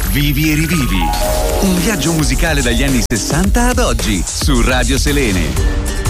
Vivi e rivivi. Un viaggio musicale dagli anni 60 ad oggi su Radio Selene.